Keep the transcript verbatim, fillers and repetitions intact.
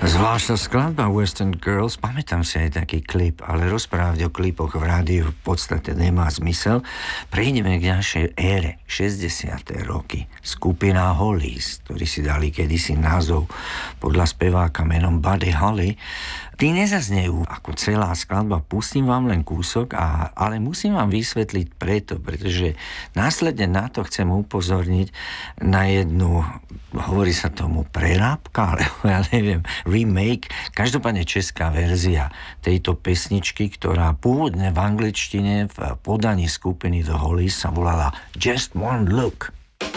Zvláštna skladba Western Girls, pamätám si aj taký klip, ale rozprávať o klipoch v rádiu v podstate nemá zmysel. Prejdeme k našej ére, šesťdesiate roky. Skupina Hollies, ktorí si dali kedysi názov podľa speváka menom Buddy Holly. Tí nezaznejú ako celá skladba, pustím vám len kúsok, a, ale musím vám vysvetliť preto, pretože následne na to chcem upozorniť na jednu, hovorí sa tomu prerábka, alebo ja neviem, remake, každopádne česká verzia tejto pesničky, ktorá pôvodne v angličtine v podaní skupiny The Hollies sa volala Just One Look.